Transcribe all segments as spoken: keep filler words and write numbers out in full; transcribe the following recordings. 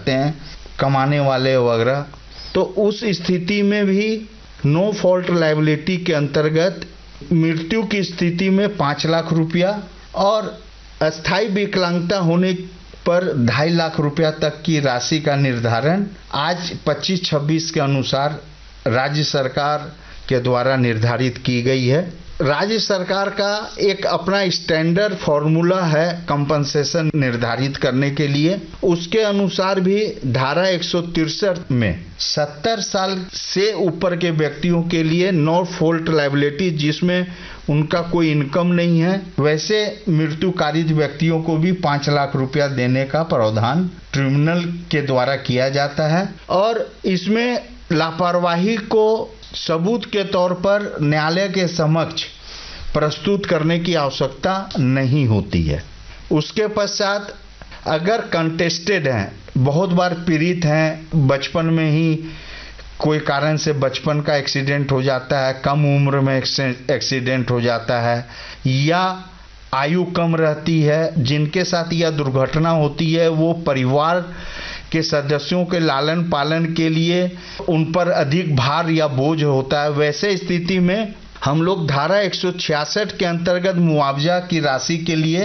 रहते हैं कमाने वाले वगैरह, तो उस स्थिति में भी नो फॉल्ट लायबिलिटी के अंतर्गत मृत्यु की स्थिति में पाँच लाख रुपया और अस्थायी विकलांगता होने पर ढाई लाख रुपया तक की राशि का निर्धारण आज पच्चीस छब्बीस के अनुसार राज्य सरकार के द्वारा निर्धारित की गई है। राज्य सरकार का एक अपना स्टैंडर्ड फॉर्मूला है कंपनसेशन निर्धारित करने के लिए। उसके अनुसार भी धारा एक सौ तिरसठ में सत्तर साल से ऊपर के व्यक्तियों के लिए नो फॉल्ट लायबिलिटी, जिसमें उनका कोई इनकम नहीं है, वैसे मृत्यु कारित व्यक्तियों को भी पाँच लाख रुपया देने का प्रावधान ट्रिब्यूनल के द्वारा किया जाता है। और इसमें लापरवाही को सबूत के तौर पर न्यायालय के समक्ष प्रस्तुत करने की आवश्यकता नहीं होती है। उसके पश्चात अगर कंटेस्टेड हैं, बहुत बार पीड़ित हैं, बचपन में ही कोई कारण से बचपन का एक्सीडेंट हो जाता है, कम उम्र में एक्सीडेंट हो जाता है, या आयु कम रहती है, जिनके साथ यह दुर्घटना होती है वो परिवार के सदस्यों के लालन पालन के लिए उन पर अधिक भार या बोझ होता है, वैसे स्थिति में हम लोग धारा एक सौ छियासठ के अंतर्गत मुआवजा की राशि के लिए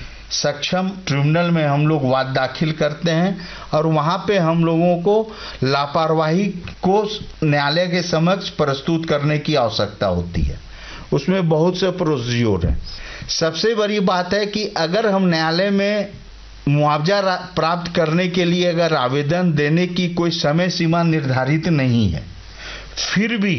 सक्षम ट्रिब्यूनल में हम लोग वाद दाखिल करते हैं और वहां पे हम लोगों को लापरवाही को न्यायालय के समक्ष प्रस्तुत करने की आवश्यकता होती है। उसमें बहुत से प्रोसीजर हैं। सबसे बड़ी बात है कि अगर हम न्यायालय में मुआवजा प्राप्त करने के लिए अगर आवेदन देने की कोई समय सीमा निर्धारित नहीं है, फिर भी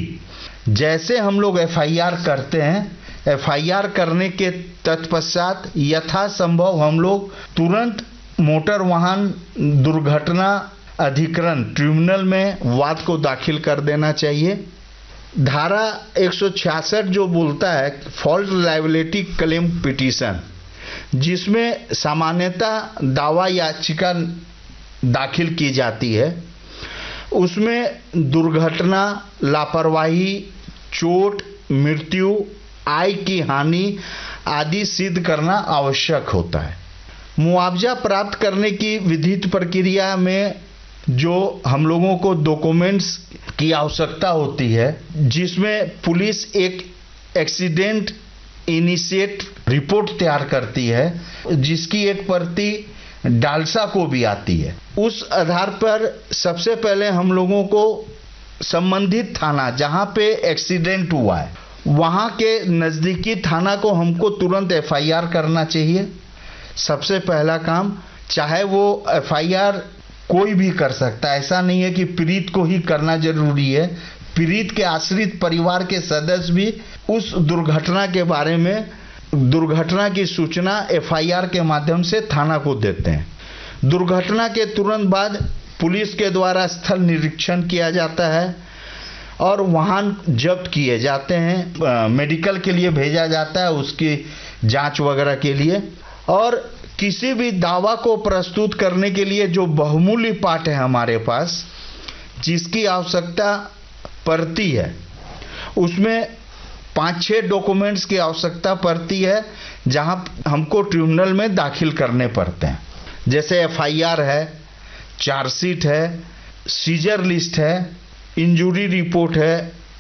जैसे हम लोग एफ आई आर करते हैं, एफ आई आर करने के तत्पश्चात यथासंभव हम लोग तुरंत मोटर वाहन दुर्घटना अधिकरण ट्रिब्यूनल में वाद को दाखिल कर देना चाहिए। धारा एक सौ छियासठ जो बोलता है फॉल्ट लायबिलिटी क्लेम पिटीशन, जिसमें सामान्यतः दावा याचिका दाखिल की जाती है, उसमें दुर्घटना, लापरवाही, चोट, मृत्यु, आय की हानि आदि सिद्ध करना आवश्यक होता है। मुआवजा प्राप्त करने की विधित प्रक्रिया में जो हम लोगों को डॉक्यूमेंट्स की आवश्यकता होती है, जिसमें पुलिस एक एक्सीडेंट इनिशिएट रिपोर्ट तैयार करती है, जिसकी एक प्रति डालसा को भी आती है। उस आधार पर सबसे पहले हम लोगों को संबंधित थाना जहां पे एक्सीडेंट हुआ है वहां के नजदीकी थाना को हमको तुरंत एफ आई आर करना चाहिए। सबसे पहला काम, चाहे वो एफ आई आर कोई भी कर सकता है, ऐसा नहीं है कि पीड़ित को ही करना जरूरी है। पीड़ित के आश्रित परिवार के सदस्य भी उस दुर्घटना के बारे में दुर्घटना की सूचना एफ आई आर के माध्यम से थाना को देते हैं। दुर्घटना के तुरंत बाद पुलिस के द्वारा स्थल निरीक्षण किया जाता है और वाहन जब्त किए जाते हैं, मेडिकल के लिए भेजा जाता है उसकी जांच वगैरह के लिए। और किसी भी दावा को प्रस्तुत करने के लिए जो बहुमूल्य पाठ है हमारे पास, जिसकी आवश्यकता पड़ती है, उसमें पाँच छः डॉक्यूमेंट्स की आवश्यकता पड़ती है जहां हमको ट्रिब्यूनल में दाखिल करने पड़ते हैं। जैसे एफ आई आर है, चार्जशीट है, सीजर लिस्ट है, इंजुरी रिपोर्ट है,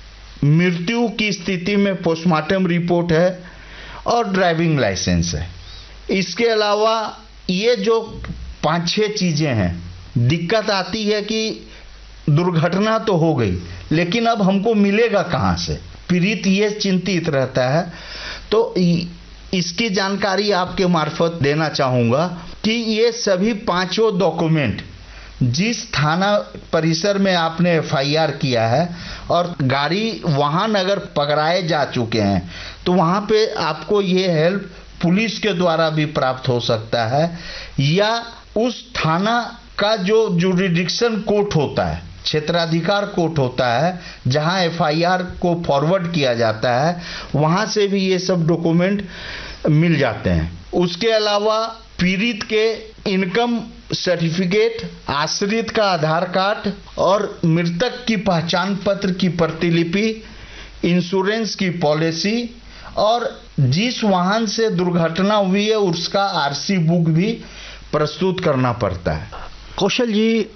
मृत्यु की स्थिति में पोस्टमार्टम रिपोर्ट है और ड्राइविंग लाइसेंस है। इसके अलावा ये जो पांच छह चीजें हैं, दिक्कत आती है कि दुर्घटना तो हो गई, लेकिन अब हमको मिलेगा कहां से? पीड़ित ये चिंतित रहता है। तो इसकी जानकारी आपके मार्फत देना चाहूंगा कि ये सभी पांचों डॉक्यूमेंट जिस थाना परिसर में आपने एफ आई आर किया है और गाड़ी वाहन अगर पकड़ाए जा चुके हैं, तो वहां पे आपको ये हेल्प पुलिस के द्वारा भी प्राप्त हो सकता है, या उस थाना का जो जुरिडिक्शन कोर्ट होता है, क्षेत्राधिकार कोर्ट होता है, जहां एफ आई आर को फॉरवर्ड किया जाता है, वहां से भी ये सब डॉक्यूमेंट मिल जाते हैं। उसके अलावा पीड़ित के इनकम सर्टिफिकेट, आश्रित का आधार कार्ड और मृतक की पहचान पत्र की प्रतिलिपि, इंश्योरेंस की पॉलिसी और जिस वाहन से दुर्घटना हुई है उसका आर सी बुक भी प्रस्तुत करना पड़ता है। कौशल जी,